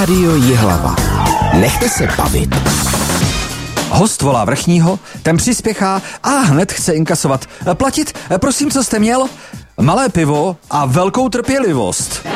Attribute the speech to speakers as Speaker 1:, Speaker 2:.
Speaker 1: Rádio Jihlava. Nechte se bavit.
Speaker 2: Host volá vrchního, ten přispěchá a hned chce inkasovat. Platit, prosím, co jste měl? Malé pivo a velkou trpělivost.